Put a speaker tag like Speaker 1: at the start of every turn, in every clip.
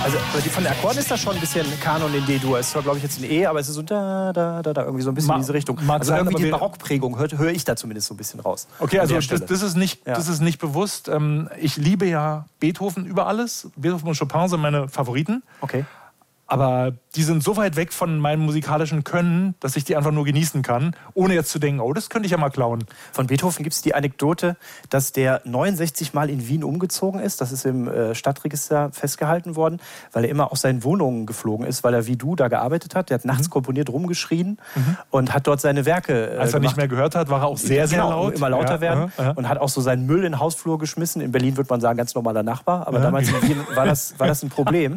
Speaker 1: Also von den Akkorden ist das schon ein bisschen Kanon in D-Dur. Es ist zwar, glaube ich, jetzt ein E, aber es ist so da, irgendwie so ein bisschen in diese Richtung. Also
Speaker 2: sein,
Speaker 1: irgendwie die Barockprägung höre ich da zumindest so ein bisschen raus.
Speaker 2: Okay, also das ist nicht bewusst. Ich liebe ja Beethoven über alles. Beethoven und Chopin sind meine Favoriten.
Speaker 1: Okay.
Speaker 2: Aber die sind so weit weg von meinem musikalischen Können, dass ich die einfach nur genießen kann, ohne jetzt zu denken, oh, das könnte ich ja mal klauen.
Speaker 1: Von Beethoven gibt es die Anekdote, dass der 69 Mal in Wien umgezogen ist. Das ist im Stadtregister festgehalten worden, weil er immer aus seinen Wohnungen geflogen ist, weil er wie du da gearbeitet hat. Der hat nachts komponiert, rumgeschrien und hat dort seine Werke
Speaker 2: Als er nicht mehr gehört hat, war er auch sehr, sehr laut.
Speaker 1: Immer lauter werden und hat auch so seinen Müll in den Hausflur geschmissen. In Berlin würde man sagen, ganz normaler Nachbar, aber damals in Wien war das ein Problem.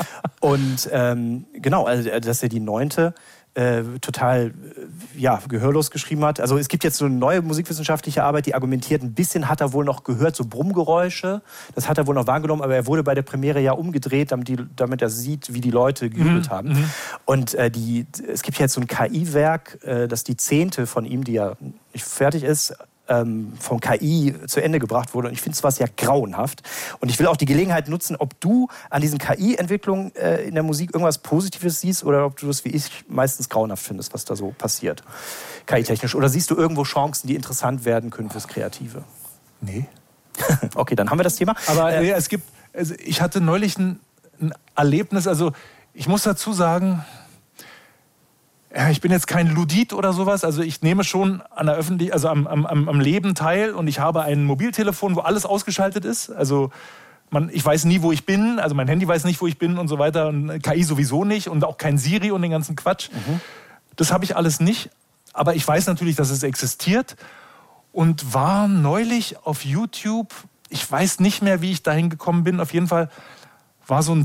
Speaker 1: Und genau, also, dass er die 9. Total gehörlos geschrieben hat. Also es gibt jetzt so eine neue musikwissenschaftliche Arbeit, die argumentiert, ein bisschen hat er wohl noch gehört, so Brummgeräusche. Das hat er wohl noch wahrgenommen, aber er wurde bei der Premiere ja umgedreht, damit er sieht, wie die Leute gejubelt haben. Und es gibt jetzt so ein KI-Werk, das die 10. von ihm, die ja nicht fertig ist, vom KI zu Ende gebracht wurde. Und ich finde es ja grauenhaft. Und ich will auch die Gelegenheit nutzen, ob du an diesen KI-Entwicklungen in der Musik irgendwas Positives siehst oder ob du das wie ich meistens grauenhaft findest, was da so passiert, KI-technisch. Oder siehst du irgendwo Chancen, die interessant werden können fürs Kreative?
Speaker 2: Nee.
Speaker 1: Okay, dann haben wir das Thema.
Speaker 2: Aber ich hatte neulich ein Erlebnis, also ich muss dazu sagen, ich bin jetzt kein Ludit oder sowas, also ich nehme schon an der am Leben teil und ich habe ein Mobiltelefon, wo alles ausgeschaltet ist. Also ich weiß nie, wo ich bin, also mein Handy weiß nicht, wo ich bin und so weiter. Und KI sowieso nicht und auch kein Siri und den ganzen Quatsch. Das habe ich alles nicht, aber ich weiß natürlich, dass es existiert und war neulich auf YouTube, ich weiß nicht mehr, wie ich dahin gekommen bin, auf jeden Fall war so ein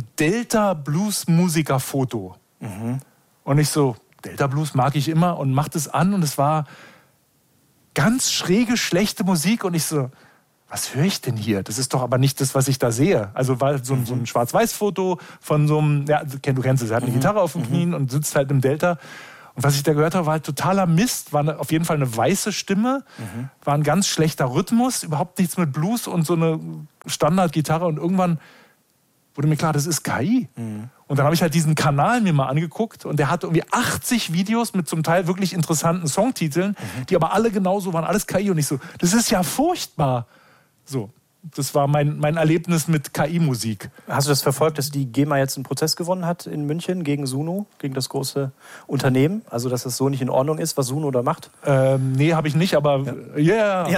Speaker 2: Delta-Blues-Musiker-Foto. Und ich so, Delta Blues mag ich immer und macht es an und es war ganz schräge, schlechte Musik und ich so, was höre ich denn hier? Das ist doch aber nicht das, was ich da sehe. Also war so ein Schwarz-Weiß-Foto von so einem, du kennst es, er hat eine Gitarre auf den Knien und sitzt halt im Delta. Und was ich da gehört habe, war halt totaler Mist, war auf jeden Fall eine weiße Stimme, war ein ganz schlechter Rhythmus, überhaupt nichts mit Blues und so eine Standardgitarre und irgendwann wurde mir klar, das ist KI. Und dann habe ich halt diesen Kanal mir mal angeguckt und der hatte irgendwie 80 Videos mit zum Teil wirklich interessanten Songtiteln, die aber alle genauso waren, alles KI. Und ich so, das ist ja furchtbar. So, das war mein Erlebnis mit KI-Musik.
Speaker 1: Hast du das verfolgt, dass die GEMA jetzt einen Prozess gewonnen hat in München gegen Suno, gegen das große Unternehmen? Also, dass das so nicht in Ordnung ist, was Suno da macht?
Speaker 2: Nee, habe ich nicht, aber
Speaker 1: ja.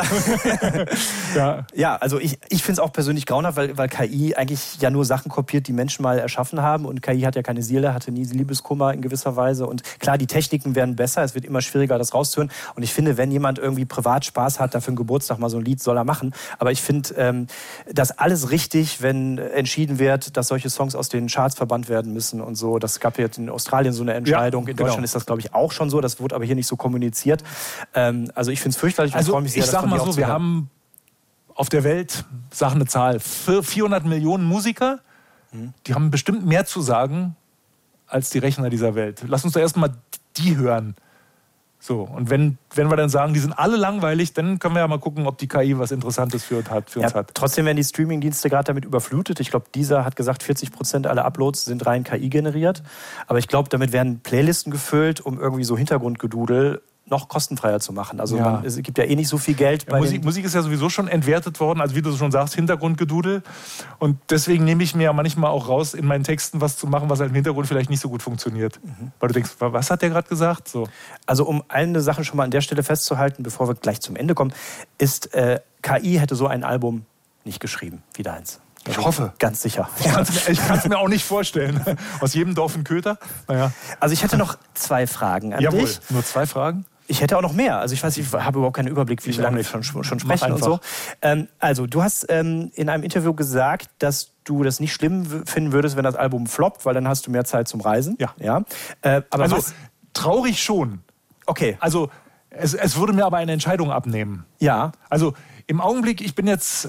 Speaker 1: Ja, also ich finde es auch persönlich grauenhaft, weil KI eigentlich ja nur Sachen kopiert, die Menschen mal erschaffen haben. Und KI hat ja keine Seele, hatte nie Liebeskummer in gewisser Weise. Und klar, die Techniken werden besser, es wird immer schwieriger, das rauszuhören. Und ich finde, wenn jemand irgendwie privat Spaß hat, dafür einen Geburtstag mal so ein Lied, soll er machen. Aber ich finde, das alles richtig, wenn entschieden wird, dass solche Songs aus den Charts verbannt werden müssen und so. Das gab jetzt in Australien so eine Entscheidung. In Deutschland ist das, glaube ich, auch schon so. Das wurde aber hier nicht so kommuniziert. Also ich finde es fürchterlich und freue mich sehr,
Speaker 2: ich sag mal so, wir haben auf der Welt, sag eine Zahl, 400 Millionen Musiker, die haben bestimmt mehr zu sagen als die Rechner dieser Welt. Lass uns doch erstmal die hören. So, und wenn wir dann sagen, die sind alle langweilig, dann können wir ja mal gucken, ob die KI was Interessantes für uns hat.
Speaker 1: Trotzdem werden die Streamingdienste gerade damit überflutet. Ich glaube, dieser hat gesagt, 40% aller Uploads sind rein KI generiert. Aber ich glaube, damit werden Playlisten gefüllt, um irgendwie so Hintergrundgedudel noch kostenfreier zu machen. Also es gibt ja eh nicht so viel Geld.
Speaker 2: Musik ist ja sowieso schon entwertet worden, also wie du schon sagst, Hintergrundgedudel. Und deswegen nehme ich mir ja manchmal auch raus, in meinen Texten was zu machen, was halt im Hintergrund vielleicht nicht so gut funktioniert. Weil du denkst, was hat der gerade gesagt? So.
Speaker 1: Also um eine Sache schon mal an der Stelle festzuhalten, bevor wir gleich zum Ende kommen, ist, KI hätte so ein Album nicht geschrieben wie deins.
Speaker 2: Ich hoffe.
Speaker 1: Ganz sicher.
Speaker 2: Ich kann es mir auch nicht vorstellen. Aus jedem Dorf ein Köter. Naja.
Speaker 1: Also ich hätte noch 2 Fragen an dich.
Speaker 2: Nur 2 Fragen?
Speaker 1: Ich hätte auch noch mehr. Also ich habe überhaupt keinen Überblick, wie lange wir schon sprechen und so. Also du hast in einem Interview gesagt, dass du das nicht schlimm finden würdest, wenn das Album floppt, weil dann hast du mehr Zeit zum Reisen.
Speaker 2: Ja. Aber also traurig schon.
Speaker 1: Okay.
Speaker 2: Also es würde mir aber eine Entscheidung abnehmen.
Speaker 1: Ja.
Speaker 2: Also im Augenblick, ich bin jetzt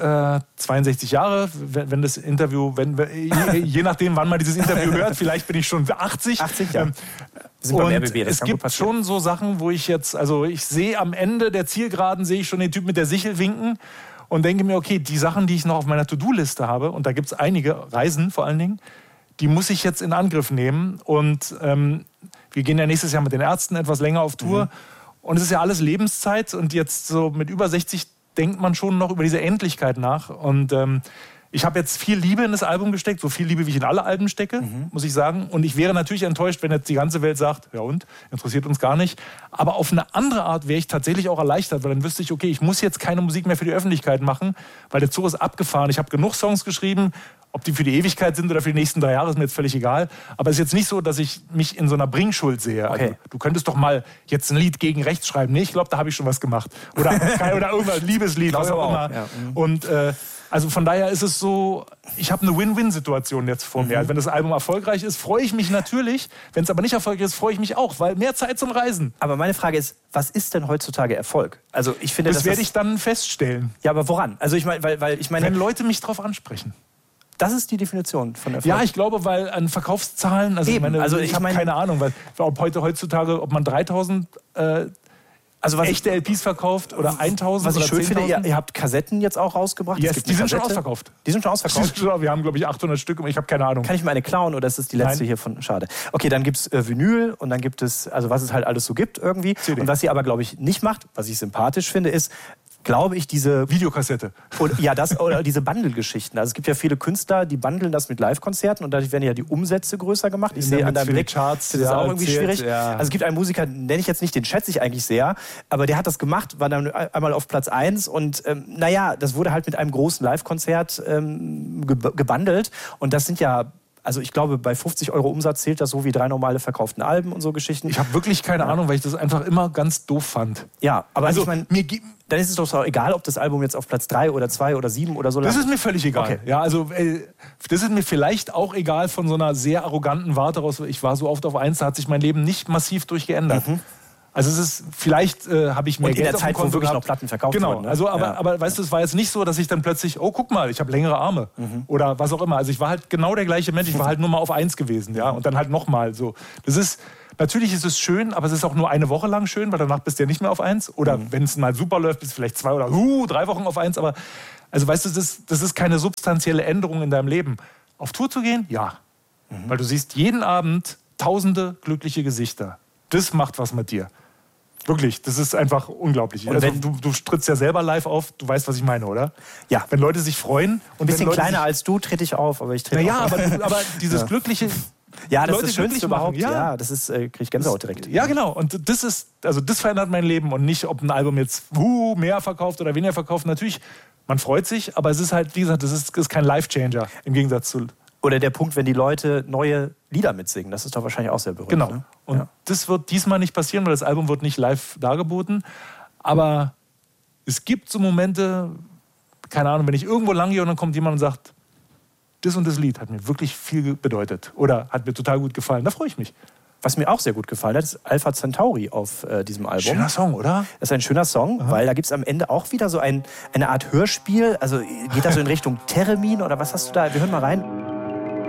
Speaker 2: 62 Jahre, wenn das Interview, je nachdem, wann man dieses Interview hört, vielleicht bin ich schon 80.
Speaker 1: 80, ja.
Speaker 2: Und es gibt schon so Sachen, wo ich jetzt, also ich sehe am Ende der Zielgeraden, sehe ich schon den Typ mit der Sichel winken und denke mir, okay, die Sachen, die ich noch auf meiner To-Do-Liste habe, und da gibt es einige, Reisen vor allen Dingen, die muss ich jetzt in Angriff nehmen. Und wir gehen ja nächstes Jahr mit den Ärzten etwas länger auf Tour. Und es ist ja alles Lebenszeit. Und jetzt so mit über 60 denkt man schon noch über diese Endlichkeit nach. Und ich habe jetzt viel Liebe in das Album gesteckt, so viel Liebe, wie ich in alle Alben stecke, muss ich sagen. Und ich wäre natürlich enttäuscht, wenn jetzt die ganze Welt sagt, ja und, interessiert uns gar nicht. Aber auf eine andere Art wäre ich tatsächlich auch erleichtert, weil dann wüsste ich, okay, ich muss jetzt keine Musik mehr für die Öffentlichkeit machen, weil der Zug ist abgefahren. Ich habe genug Songs geschrieben, ob die für die Ewigkeit sind oder für die nächsten 3 Jahre, ist mir jetzt völlig egal. Aber es ist jetzt nicht so, dass ich mich in so einer Bringschuld sehe.
Speaker 1: Okay.
Speaker 2: Also, du könntest doch mal jetzt ein Lied gegen rechts schreiben. Nee, ich glaube, da habe ich schon was gemacht. Oder irgendwas, Liebeslied, was auch immer.
Speaker 1: Ja.
Speaker 2: Und also von daher ist es so, ich habe eine Win-Win-Situation jetzt vor mir. Also wenn das Album erfolgreich ist, freue ich mich natürlich. Wenn es aber nicht erfolgreich ist, freue ich mich auch, weil mehr Zeit zum Reisen.
Speaker 1: Aber meine Frage ist, was ist denn heutzutage Erfolg? Also ich finde,
Speaker 2: das werde ich dann feststellen.
Speaker 1: Ja, aber woran? Also ich meine, weil ich meine,
Speaker 2: wenn Leute mich drauf ansprechen.
Speaker 1: Das ist die Definition von Erfolg.
Speaker 2: Ja, ich glaube, weil an Verkaufszahlen, also ich habe keine Ahnung, weil ob heutzutage, ob man 3000 echte LPs verkauft oder 1000
Speaker 1: was
Speaker 2: oder
Speaker 1: ich schön
Speaker 2: 10.000.
Speaker 1: finde, ihr habt Kassetten jetzt auch rausgebracht.
Speaker 2: Yes, die sind schon ausverkauft.
Speaker 1: Die sind schon ausverkauft?
Speaker 2: Wir haben, glaube ich, 800 Stück und ich habe keine Ahnung.
Speaker 1: Kann ich mir eine klauen oder ist das die letzte hier von... Schade. Okay, dann gibt es Vinyl und dann gibt es, also was es halt alles so gibt irgendwie.
Speaker 2: CD.
Speaker 1: Und was ihr aber, glaube ich, nicht macht, was ich sympathisch finde, ist, glaube ich, diese...
Speaker 2: Videokassette.
Speaker 1: Oder diese Bundle-Geschichten. Also es gibt ja viele Künstler, die bundeln das mit Live-Konzerten und dadurch werden ja die Umsätze größer gemacht. Ich sehe an deinem Blick,
Speaker 2: Charts,
Speaker 1: das ist auch irgendwie schwierig.
Speaker 2: Ja.
Speaker 1: Also es gibt einen Musiker, nenne ich jetzt nicht, den schätze ich eigentlich sehr, aber der hat das gemacht, war dann einmal auf Platz 1 und das wurde halt mit einem großen Live-Konzert gebundelt und das sind ja... Also ich glaube, bei 50 € Umsatz zählt das so wie 3 normale verkauften Alben und so Geschichten.
Speaker 2: Ich habe wirklich keine Ahnung, weil ich das einfach immer ganz doof fand.
Speaker 1: Ja, aber
Speaker 2: also
Speaker 1: ich meine, dann ist es doch auch egal, ob das Album jetzt auf Platz 3 oder 2 oder 7 oder so landet.
Speaker 2: Das ist mir völlig egal. Okay. Ja, also das ist mir vielleicht auch egal von so einer sehr arroganten Warte raus. Ich war so oft auf 1, da hat sich mein Leben nicht massiv durchgeändert. Also es ist, vielleicht habe ich mehr
Speaker 1: und
Speaker 2: Geld
Speaker 1: in der Zeit, wo wirklich noch Platten verkauft wurden.
Speaker 2: Genau, also, aber weißt du, es war jetzt nicht so, dass ich dann plötzlich, oh guck mal, ich habe längere Arme oder was auch immer. Also ich war halt genau der gleiche Mensch, ich war halt nur mal auf 1 gewesen, ja, und dann halt nochmal so. Natürlich ist es schön, aber es ist auch nur eine Woche lang schön, weil danach bist du ja nicht mehr auf 1. Oder wenn es mal super läuft, bist du vielleicht 2 oder 3 Wochen auf 1. Aber also weißt du, das ist keine substanzielle Änderung in deinem Leben. Auf Tour zu gehen? Ja. Weil du siehst jeden Abend tausende glückliche Gesichter. Das macht was mit dir. Wirklich, das ist einfach unglaublich.
Speaker 1: Und
Speaker 2: also, du trittst ja selber live auf, du weißt, was ich meine, oder?
Speaker 1: Ja.
Speaker 2: Wenn Leute sich freuen.
Speaker 1: Und ein bisschen kleiner als du trete ich auf, aber ich trete auf.
Speaker 2: aber dieses glückliche...
Speaker 1: Ja, das
Speaker 2: Leute
Speaker 1: ist das Schönste überhaupt.
Speaker 2: Machen.
Speaker 1: Ja, das ist, kriege ich Gänsehaut direkt.
Speaker 2: Ja, genau. Und das verändert mein Leben und nicht, ob ein Album jetzt mehr verkauft oder weniger verkauft. Natürlich, man freut sich, aber es ist halt, wie gesagt, das ist kein Life-Changer im Gegensatz zu...
Speaker 1: Oder der Punkt, wenn die Leute neue Lieder mitsingen. Das ist doch wahrscheinlich auch sehr berührend.
Speaker 2: Genau.
Speaker 1: Ne?
Speaker 2: Und das wird diesmal nicht passieren, weil das Album wird nicht live dargeboten. Aber es gibt so Momente, keine Ahnung, wenn ich irgendwo lang gehe und dann kommt jemand und sagt, das und das Lied hat mir wirklich viel bedeutet oder hat mir total gut gefallen, da freue ich mich.
Speaker 1: Was mir auch sehr gut gefallen hat, ist Alpha Centauri auf diesem Album.
Speaker 2: Schöner Song, oder?
Speaker 1: Das ist ein schöner Song, weil da gibt es am Ende auch wieder so eine Art Hörspiel. Also geht das so in Richtung Theremin oder was hast du da? Wir hören mal rein.